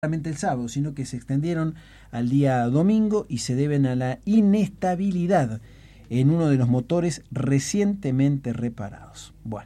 solamente el sábado, sino que se extendieron al día domingo y se deben a la inestabilidad en uno de los motores recientemente reparados. Bueno,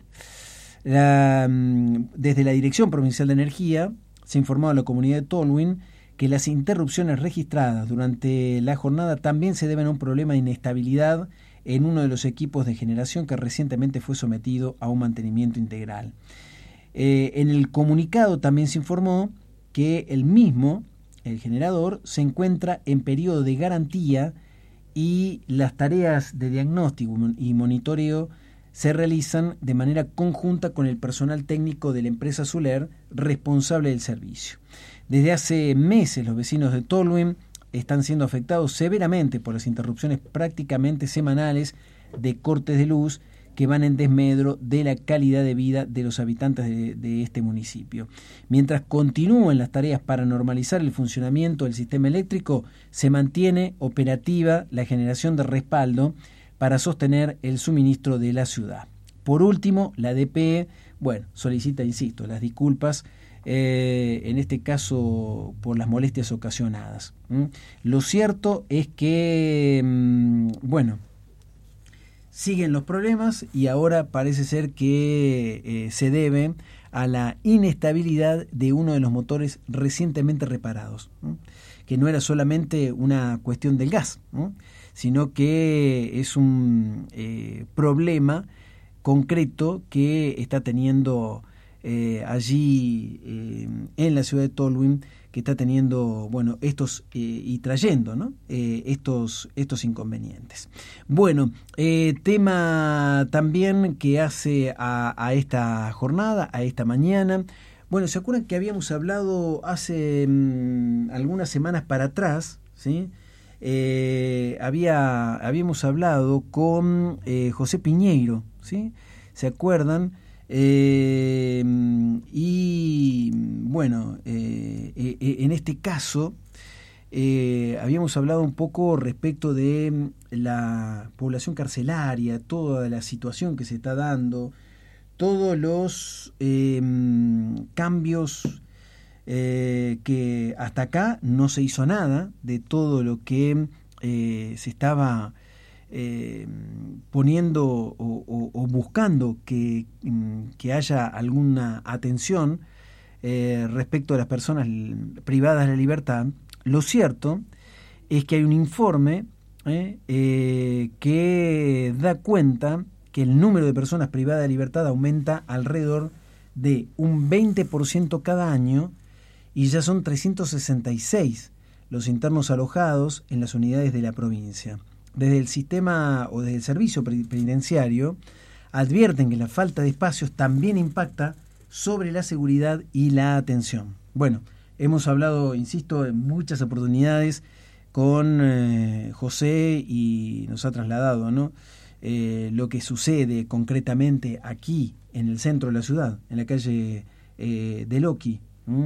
desde la Dirección Provincial de Energía se informó a la comunidad de Tolwyn que las interrupciones registradas durante la jornada también se deben a un problema de inestabilidad en uno de los equipos de generación que recientemente fue sometido a un mantenimiento integral. En el comunicado también se informó que el generador, se encuentra en periodo de garantía y las tareas de diagnóstico y monitoreo se realizan de manera conjunta con el personal técnico de la empresa Suler responsable del servicio. Desde hace meses los vecinos de Tolwyn están siendo afectados severamente por las interrupciones prácticamente semanales de cortes de luz que van en desmedro de la calidad de vida de los habitantes de este municipio. Mientras continúan las tareas para normalizar el funcionamiento del sistema eléctrico, se mantiene operativa la generación de respaldo para sostener el suministro de la ciudad. Por último, la DPE, solicita, insisto, las disculpas, en este caso por las molestias ocasionadas. Lo cierto es que, siguen los problemas y ahora parece ser que se debe a la inestabilidad de uno de los motores recientemente reparados, que no era solamente una cuestión del gas, sino que es un problema concreto que está teniendo allí en la ciudad de Tolwyn, que está teniendo estos y trayendo, ¿no? estos inconvenientes. Tema también que hace a esta jornada, a esta mañana. ¿Se acuerdan que habíamos hablado hace algunas semanas para atrás, ¿sí? Habíamos hablado con José Piñeiro, ¿sí? ¿Se acuerdan? En este caso habíamos hablado un poco respecto de la población carcelaria, toda la situación que se está dando, todos los cambios que hasta acá no se hizo nada de todo lo que se estaba poniendo o buscando que haya alguna atención respecto a las personas privadas de la libertad. Lo cierto es que hay un informe que da cuenta que el número de personas privadas de libertad aumenta alrededor de un 20% cada año y ya son 366 los internos alojados en las unidades de la provincia. Desde el sistema o desde el servicio penitenciario advierten que la falta de espacios también impacta sobre la seguridad y la atención. Hemos hablado, insisto, en muchas oportunidades con José y nos ha trasladado, ¿no? Lo que sucede concretamente aquí en el centro de la ciudad, en la calle de Loqui.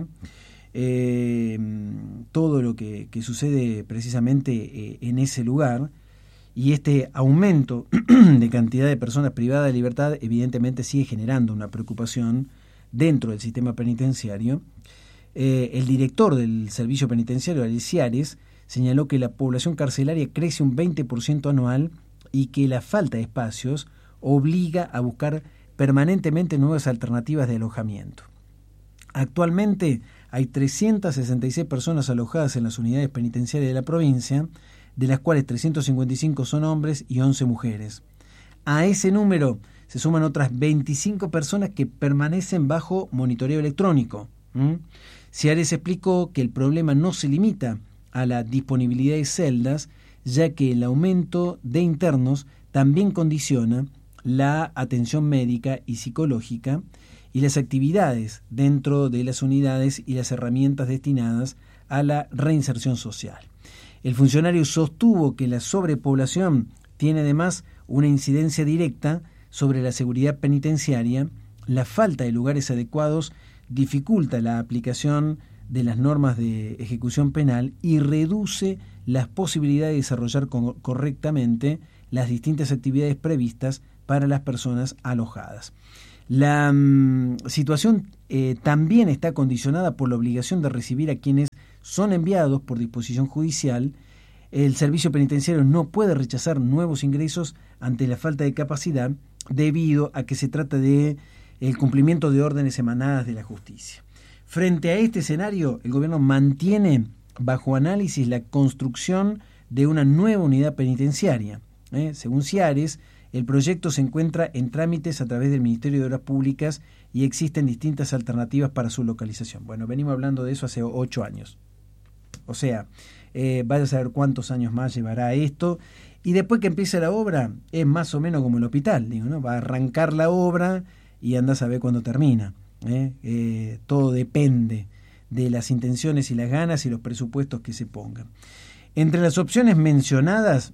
Todo lo que sucede precisamente en ese lugar. Y este aumento de cantidad de personas privadas de libertad evidentemente sigue generando una preocupación dentro del sistema penitenciario. El director del servicio penitenciario, Aliciares, señaló que la población carcelaria crece un 20% anual y que la falta de espacios obliga a buscar permanentemente nuevas alternativas de alojamiento. Actualmente hay 366 personas alojadas en las unidades penitenciarias de la provincia, de las cuales 355 son hombres y 11 mujeres. A ese número se suman otras 25 personas que permanecen bajo monitoreo electrónico. Ciares explicó que el problema no se limita a la disponibilidad de celdas, ya que el aumento de internos también condiciona la atención médica y psicológica y las actividades dentro de las unidades y las herramientas destinadas a la reinserción social. El funcionario sostuvo que la sobrepoblación tiene además una incidencia directa sobre la seguridad penitenciaria. La falta de lugares adecuados dificulta la aplicación de las normas de ejecución penal y reduce las posibilidades de desarrollar correctamente las distintas actividades previstas para las personas alojadas. La situación también está condicionada por la obligación de recibir a quienes son enviados por disposición judicial. El servicio penitenciario no puede rechazar nuevos ingresos ante la falta de capacidad, debido a que se trata de el cumplimiento de órdenes emanadas de la justicia. Frente a este escenario, el gobierno mantiene bajo análisis la construcción de una nueva unidad penitenciaria. Según Ciares, el proyecto se encuentra en trámites a través del Ministerio de Obras Públicas y existen distintas alternativas para su localización. Bueno, venimos hablando de eso hace 8 años. O sea, vaya a saber cuántos años más llevará esto. Y después que empiece la obra, es más o menos como el hospital, digo, ¿no? Va a arrancar la obra y andás a ver cuándo termina. Todo depende de las intenciones y las ganas y los presupuestos que se pongan. Entre las opciones mencionadas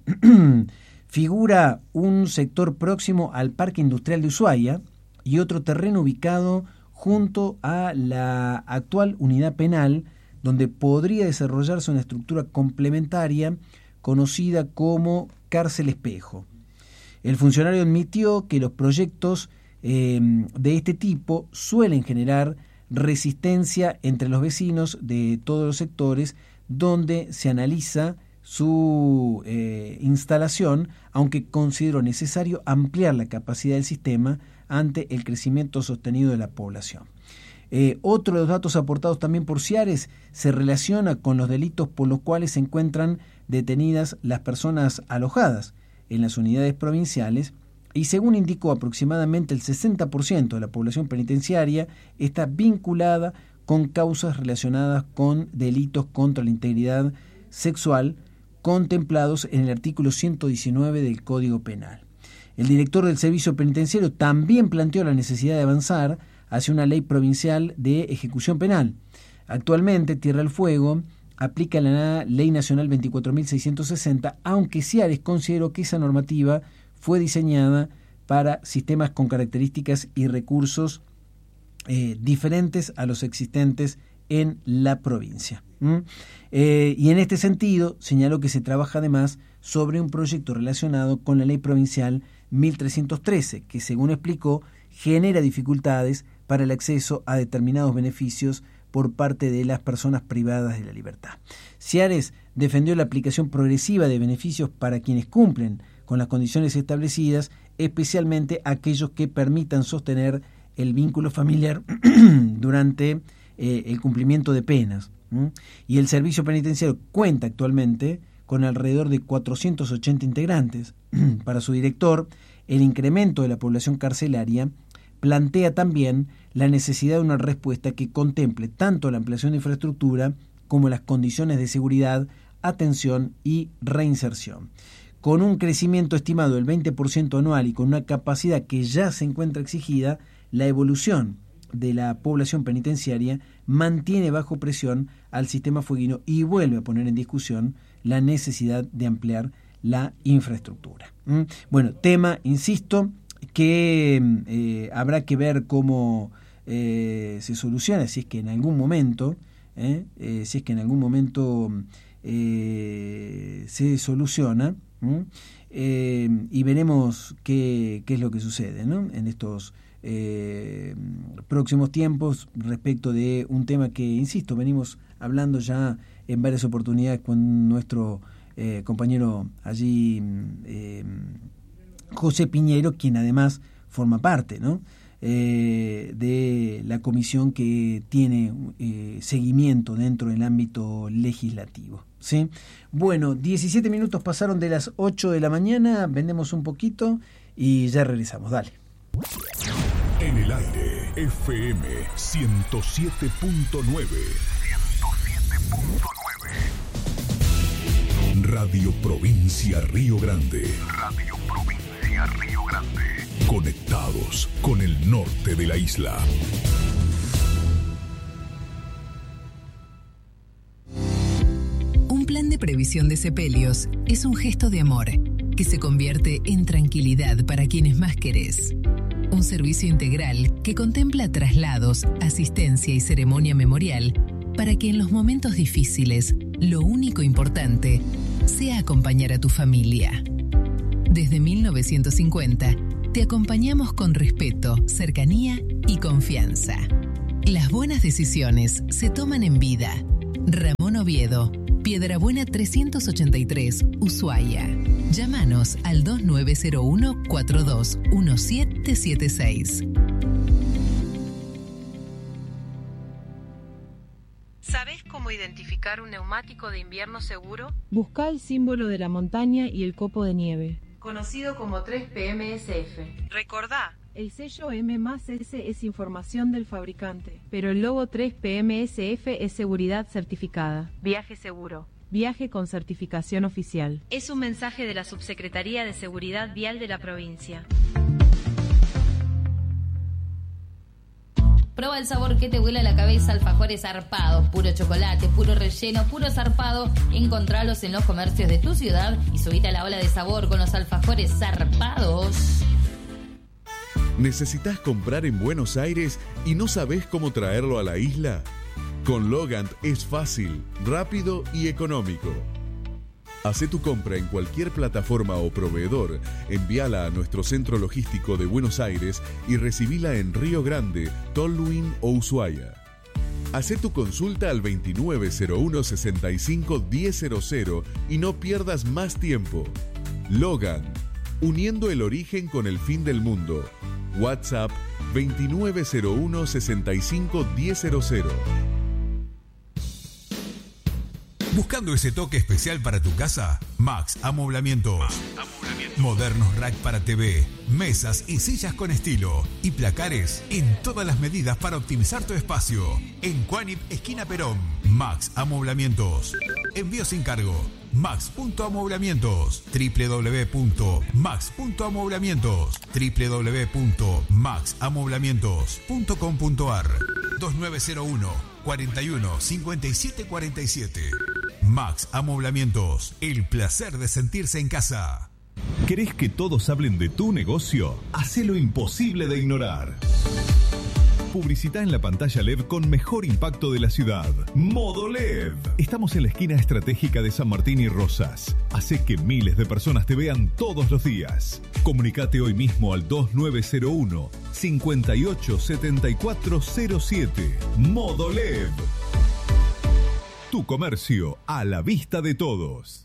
figura un sector próximo al Parque Industrial de Ushuaia y otro terreno ubicado junto a la actual unidad penal, donde podría desarrollarse una estructura complementaria conocida como Cárcel Espejo. El funcionario admitió que los proyectos de este tipo suelen generar resistencia entre los vecinos de todos los sectores, donde se analiza su instalación, aunque consideró necesario ampliar la capacidad del sistema ante el crecimiento sostenido de la población. Otro de los datos aportados también por Ciares se relaciona con los delitos por los cuales se encuentran detenidas las personas alojadas en las unidades provinciales, y según indicó, aproximadamente el 60% de la población penitenciaria está vinculada con causas relacionadas con delitos contra la integridad sexual contemplados en el artículo 119 del Código Penal. El director del Servicio Penitenciario también planteó la necesidad de avanzar hacia una ley provincial de ejecución penal. Actualmente, Tierra del Fuego aplica la Ley Nacional 24.660, aunque Ciares consideró que esa normativa fue diseñada para sistemas con características y recursos diferentes a los existentes en la provincia. Y en este sentido señaló que se trabaja además sobre un proyecto relacionado con la Ley Provincial 1313, que según explicó genera dificultades para el acceso a determinados beneficios por parte de las personas privadas de la libertad. Ciares defendió la aplicación progresiva de beneficios para quienes cumplen con las condiciones establecidas, especialmente aquellos que permitan sostener el vínculo familiar durante el cumplimiento de penas. Y el servicio penitenciario cuenta actualmente con alrededor de 480 integrantes. Para su director, el incremento de la población carcelaria plantea también la necesidad de una respuesta que contemple tanto la ampliación de infraestructura como las condiciones de seguridad, atención y reinserción. Con un crecimiento estimado del 20% anual y con una capacidad que ya se encuentra exigida, la evolución de la población penitenciaria mantiene bajo presión al sistema fueguino y vuelve a poner en discusión la necesidad de ampliar la infraestructura. Bueno, tema, insisto, que habrá que ver cómo se soluciona, si es que en algún momento, se soluciona, y veremos qué es lo que sucede, ¿no?, en estos próximos tiempos respecto de un tema que, insisto, venimos hablando ya en varias oportunidades con nuestro compañero allí, José Piñero, quien además forma parte, ¿no?, de la comisión que tiene seguimiento dentro del ámbito legislativo, ¿sí? Bueno, 17 minutos pasaron de las 8 de la mañana, vendemos un poquito y ya regresamos, dale. En el aire, FM 107.9. Radio Provincia Río Grande. Radio Provincia Río Grande. Conectados con el norte de la isla. Un plan de previsión de sepelios es un gesto de amor que se convierte en tranquilidad para quienes más querés. Un servicio integral que contempla traslados, asistencia y ceremonia memorial para que en los momentos difíciles lo único importante sea acompañar a tu familia. Desde 1950 te acompañamos con respeto, cercanía y confianza. Las buenas decisiones se toman en vida. Ramón Oviedo, Piedrabuena 383, Ushuaia. Llámanos al 2901-421776. ¿Sabés cómo identificar un neumático de invierno seguro? Busca el símbolo de la montaña y el copo de nieve, Conocido como 3PMSF. Recordá, el sello M+S es información del fabricante, pero el logo 3PMSF es seguridad certificada. viaje seguro. Viaje con certificación oficial. Es un mensaje de la Subsecretaría de Seguridad Vial de la provincia. Prueba el sabor que te vuela la cabeza, alfajores zarpados, puro chocolate, puro relleno, puro zarpado. Encontralos en los comercios de tu ciudad y subite a la ola de sabor con los alfajores zarpados. ¿Necesitas comprar en Buenos Aires y no sabés cómo traerlo a la isla? Con Logant es fácil, rápido y económico. Hacé tu compra en cualquier plataforma o proveedor, envíala a nuestro centro logístico de Buenos Aires y recibila en Río Grande, Tolwyn o Ushuaia. Hacé tu consulta al 2901-65-1000 y no pierdas más tiempo. Logan, uniendo el origen con el fin del mundo. WhatsApp 2901-65-1000. ¿Buscando ese toque especial para tu casa? Max Amoblamientos. Modernos rack para TV, mesas y sillas con estilo y placares en todas las medidas para optimizar tu espacio. En Cuanip, esquina Perón. Max Amoblamientos. Envío sin cargo. Max.amoblamientos. www.max.amoblamientos. www.maxamoblamientos.com.ar 2901 41 57 47. Max Amoblamientos. El placer de sentirse en casa. ¿Querés que todos hablen de tu negocio? Hacé lo imposible de ignorar. Publicita en la pantalla LED con mejor impacto de la ciudad. Modo LED. Estamos en la esquina estratégica de San Martín y Rosas. Hacé que miles de personas te vean todos los días. Comunicate hoy mismo al 2901 587407. Modo LED. Tu comercio a la vista de todos.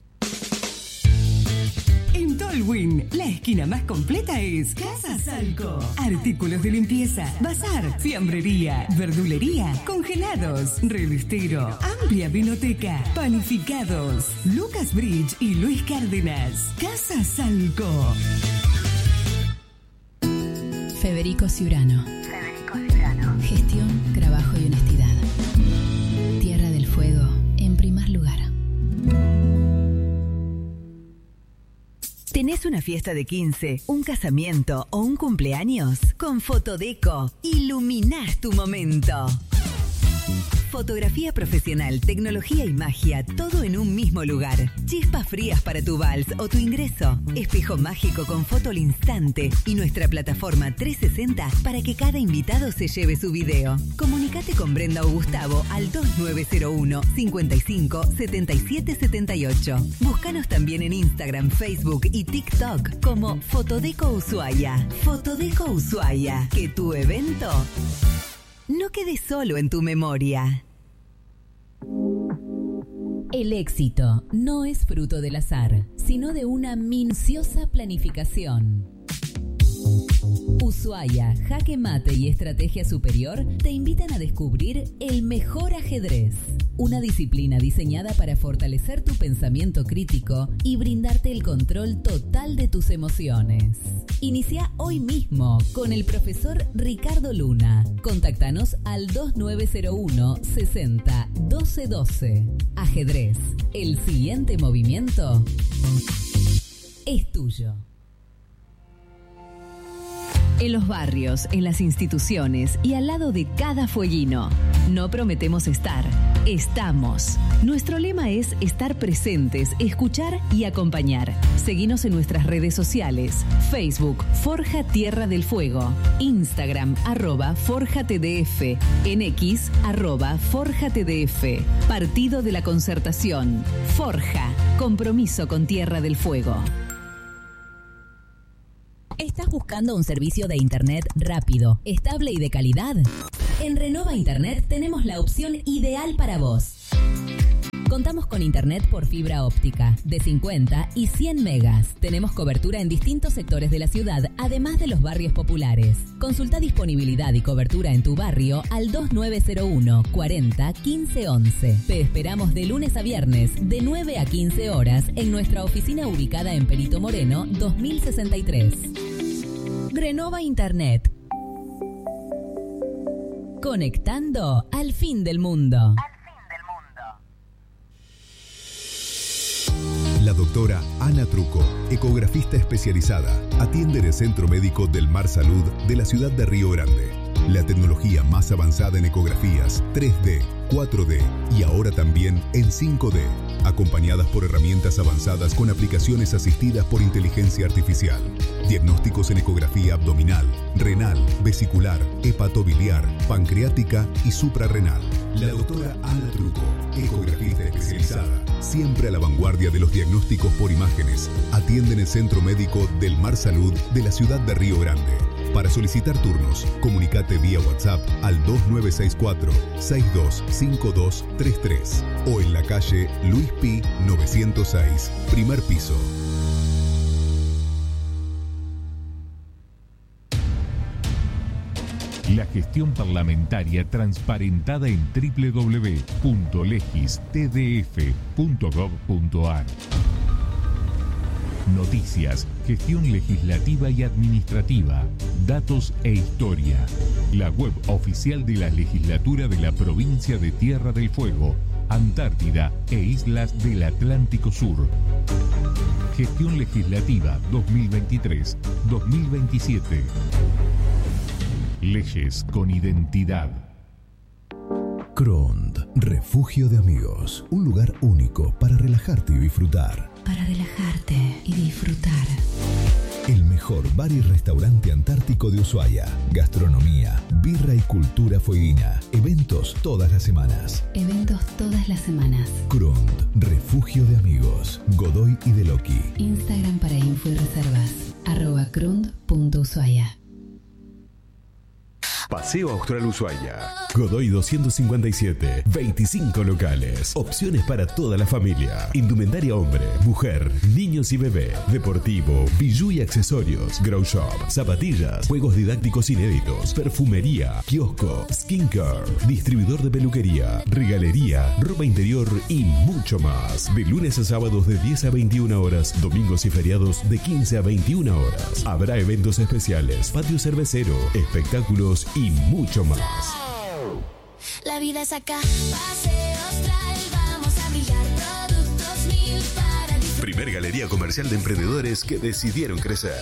En Tolwyn, la esquina más completa es Casa Salco. Artículos de limpieza, bazar, fiambrería, verdulería, congelados, revistero, amplia vinoteca, panificados. Lucas Bridge y Luis Cárdenas. Casa Salco. Federico Ciurano. Gestión, trabajo y honestidad. Tierra del Fuego, en primer lugar. ¿Tenés una fiesta de 15, un casamiento o un cumpleaños? Con Fotodeco, iluminás tu momento. Fotografía profesional, tecnología y magia, todo en un mismo lugar. Chispas frías para tu vals o tu ingreso. Espejo mágico con foto al instante y nuestra plataforma 360 para que cada invitado se lleve su video. Comunicate con Brenda o Gustavo al 2901 55 77 78. Búscanos también en Instagram, Facebook y TikTok como Fotodeco Ushuaia. Fotodeco Ushuaia, que tu evento no quede solo en tu memoria. El éxito no es fruto del azar, sino de una minuciosa planificación. Ushuaia, Jaque Mate y Estrategia Superior te invitan a descubrir el mejor ajedrez, una disciplina diseñada para fortalecer tu pensamiento crítico y brindarte el control total de tus emociones. Inicia hoy mismo con el profesor Ricardo Luna. Contáctanos al 2901 60 12 12. Ajedrez, el siguiente movimiento es tuyo. En los barrios, en las instituciones y al lado de cada fueguino. No prometemos estar, estamos. Nuestro lema es estar presentes, escuchar y acompañar. Seguinos en nuestras redes sociales. Facebook, Forja Tierra del Fuego. Instagram, @ForjaTDF. En X, @ForjaTDF. Partido de la Concertación. Forja, compromiso con Tierra del Fuego. ¿Estás buscando un servicio de internet rápido, estable y de calidad? En Renova Internet tenemos la opción ideal para vos. Contamos con internet por fibra óptica de 50 y 100 megas. Tenemos cobertura en distintos sectores de la ciudad, además de los barrios populares. Consulta disponibilidad y cobertura en tu barrio al 2901 40 15 11. Te esperamos de lunes a viernes, de 9 a 15 horas, en nuestra oficina ubicada en Perito Moreno, 2063. Renova Internet. Conectando al fin del mundo. La doctora Ana Truco, ecografista especializada, atiende en el Centro Médico del Mar Salud de la ciudad de Río Grande. La tecnología más avanzada en ecografías 3D, 4D y ahora también en 5D, acompañadas por herramientas avanzadas con aplicaciones asistidas por inteligencia artificial. Diagnósticos en ecografía abdominal, renal, vesicular, hepatobiliar, pancreática y suprarrenal. La doctora Ana Truco, ecografista especializada, siempre a la vanguardia de los diagnósticos por imágenes, atiende en el Centro Médico del Mar Salud de la ciudad de Río Grande. Para solicitar turnos, comunicate vía WhatsApp al 2964-625233 o en la calle Luis Pi 906, primer piso. La gestión parlamentaria transparentada en www.legistdf.gov.ar. Noticias, gestión legislativa y administrativa, datos e historia. La web oficial de la legislatura de la provincia de Tierra del Fuego, Antártida e islas del Atlántico Sur. Gestión legislativa 2023-2027. Leyes con identidad. Crond, refugio de amigos. Un lugar único para relajarte y disfrutar. Para relajarte y disfrutar. El mejor bar y restaurante antártico de Ushuaia. Gastronomía, birra y cultura fueguina. Eventos todas las semanas. Eventos todas las semanas. Crond, refugio de amigos. Godoy y Deloqui. Instagram para info y reservas. @crond.ushuaia. Paseo Austral Ushuaia. Godoy 257. 25 locales. Opciones para toda la familia. Indumentaria hombre, mujer, niños y bebé. Deportivo, bijú y accesorios. Grow shop, zapatillas, juegos didácticos inéditos, perfumería, kiosco, skincare, distribuidor de peluquería, regalería, ropa interior y mucho más. De lunes a sábados de 10 a 21 horas, domingos y feriados de 15 a 21 horas. Habrá eventos especiales, patio cervecero, espectáculos y mucho más. La vida es acá, Paseo Austral, vamos a brillar, productos 1000 para disfrutar. Primer galería comercial de emprendedores que decidieron crecer.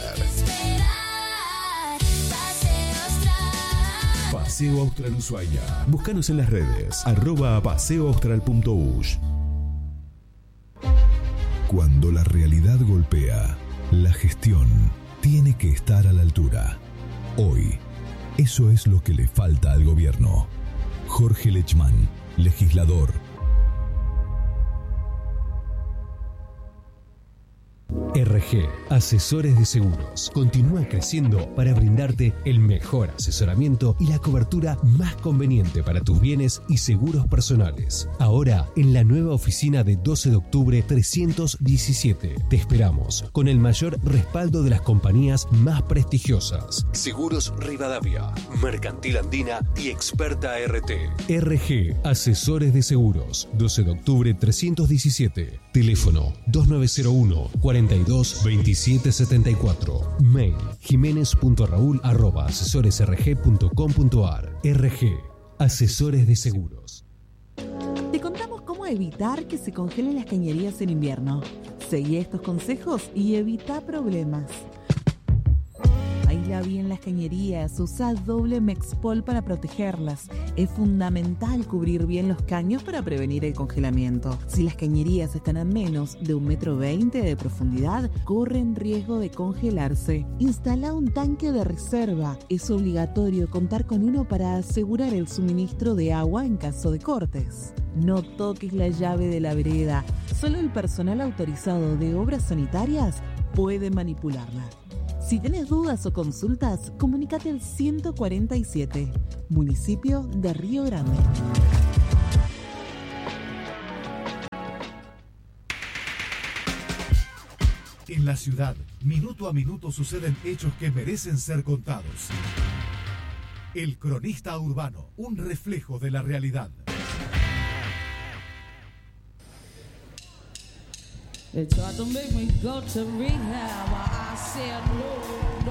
Paseo Austral Ushuaia. Búscanos en las redes, @paseoaustral.ush. Cuando la realidad golpea, la gestión tiene que estar a la altura. Hoy, eso es lo que le falta al gobierno. Jorge Lechman, legislador. RG, Asesores de Seguros, continúa creciendo para brindarte el mejor asesoramiento y la cobertura más conveniente para tus bienes y seguros personales. Ahora, en la nueva oficina de 12 de octubre 317. Te esperamos con el mayor respaldo de las compañías más prestigiosas. Seguros Rivadavia, Mercantil Andina y Experta RT. RG, Asesores de Seguros, 12 de octubre 317. Teléfono 2901 42 27 74. Mail jimenez.raul@asesoresrg.com.ar. RG, Asesores de Seguros. Te contamos cómo evitar que se congelen las cañerías en invierno. Seguí estos consejos y evita problemas. Aísla bien las cañerías, usa doble Mexpol para protegerlas. Es fundamental cubrir bien los caños para prevenir el congelamiento. Si las cañerías están a menos de 1,20 m de profundidad, corren riesgo de congelarse. Instala un tanque de reserva. Es obligatorio contar con uno para asegurar el suministro de agua en caso de cortes. No toques la llave de la vereda. Solo el personal autorizado de obras sanitarias puede manipularla. Si tenés dudas o consultas, comunícate al 147, municipio de Río Grande. En la ciudad, minuto a minuto suceden hechos que merecen ser contados. El cronista urbano, un reflejo de la realidad. They tried to make me go to rehab. I said no.